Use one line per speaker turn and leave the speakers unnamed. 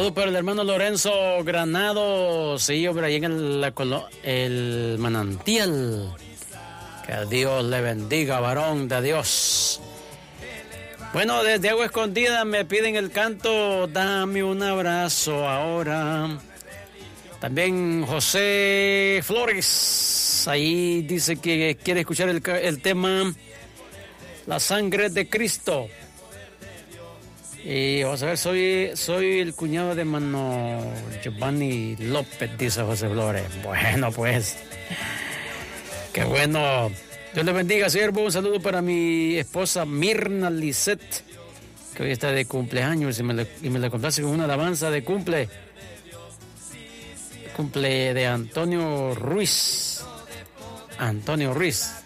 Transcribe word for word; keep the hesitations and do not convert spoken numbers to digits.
Saludos para el hermano Lorenzo Granado, sí, hombre, ahí en el, la, el manantial. Que Dios le bendiga, varón de Dios. Bueno, desde Agua Escondida me piden el canto Dame un abrazo ahora. También José Flores, ahí dice que quiere escuchar el, el tema La sangre de Cristo. Y vamos a ver, soy, soy el cuñado de hermano Giovanni López, dice José Flores. Bueno, pues, qué bueno. Dios le bendiga, siervo. Un saludo para mi esposa Mirna Lisette, que hoy está de cumpleaños y me le, y me le complace con una alabanza de cumple. Cumple de Antonio Ruiz. Antonio Ruiz.